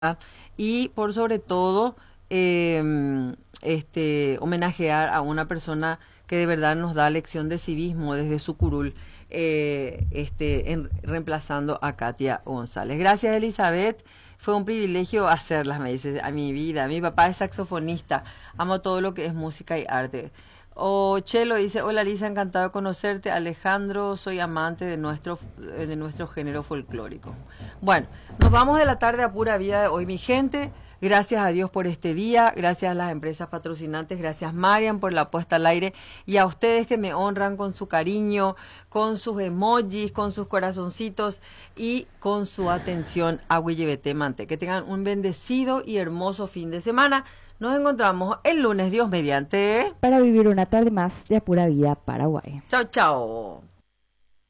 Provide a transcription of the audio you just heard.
y por sobre todo homenajear a una persona que de verdad nos da lección de civismo desde su curul, reemplazando a Katia González. Gracias, Elizabeth. Fue un privilegio hacerlas, me dice, a mi vida. Mi papá es saxofonista. Amo todo lo que es música y arte. O Chelo dice, hola Lisa, encantado de conocerte. Alejandro, soy amante de nuestro género folclórico. Bueno, nos vamos de la tarde a pura vida de hoy, mi gente. Gracias a Dios por este día, gracias a las empresas patrocinantes, gracias Marian por la puesta al aire y a ustedes que me honran con su cariño, con sus emojis, con sus corazoncitos y con su atención a WILLBT Mante. Que tengan un bendecido y hermoso fin de semana. Nos encontramos el lunes, Dios mediante. Para vivir una tarde más de Pura Vida Paraguay. Chao, chao.